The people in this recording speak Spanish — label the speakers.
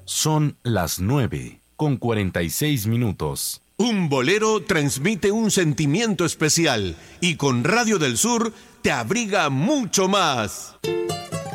Speaker 1: Son las 9:46.
Speaker 2: Un bolero transmite un sentimiento especial y con Radio del Sur te abriga mucho más.